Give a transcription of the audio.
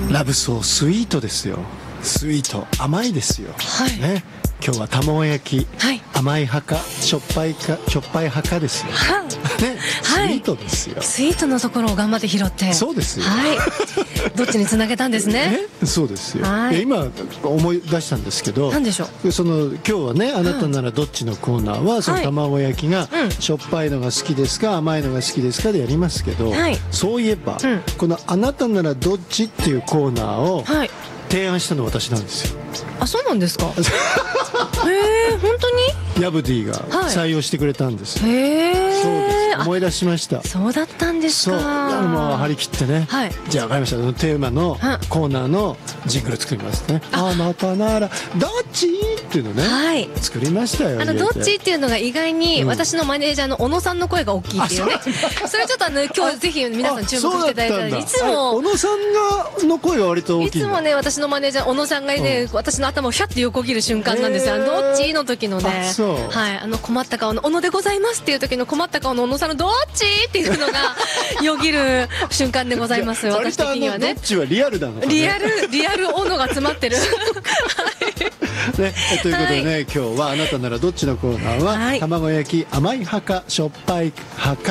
ラブソースイートですよ。スイート甘いですよ、 はいね、今日は卵焼き、 はい甘い派かしょっぱい派ですよ、 はね、スイートですよ、 スイートのところを頑張って拾って、 そうですよ、 はいどっちにつなげたんですね。 そうですよ、 はいいや今思い出したんですけど、 何でしょう。 今日はね、あなたならどっちのコーナーはその卵焼きがうんしょっぱいのが好きですか甘いのが好きですかでやりますけど、 はいそういえば、 うんこのあなたならどっちっていうコーナーをはい。 提案したのは私なんですよ。 あ、そうなんですか。へえ、本当ヤブディがはい採用してくれたんですよ、 に。へえ。 そうですあ、 思い出しました。 そうだったんですそうか。 もう張り切ってね、 はいじゃあ分かりました、テーマのコーナーのジングル作りますね。あなたならどっちっていうのね、 はい。 作りましたよ。入れてどっちっていうのが意外に私のマネージャーの小野さんの声が大きいっていうね。それちょっと今日ぜひ皆さん注目していただいたら、いつも小野さんの声が割と大きい。 いつもね、私のマネージャー小野さんがね、私の頭をヒャッと横切る瞬間なんですよ。どっちの時のね、はい、困った顔の小野でございますっていう時の困った顔の小野さんのどっちっていうのがよぎる瞬間でございます。私的にはね。 どっちはリアルなのかね。 リアル小野が詰まってる。 ね、ということでね、今日はあなたならどっちのコーナーは、 はい卵焼き甘い派かしょっぱい派か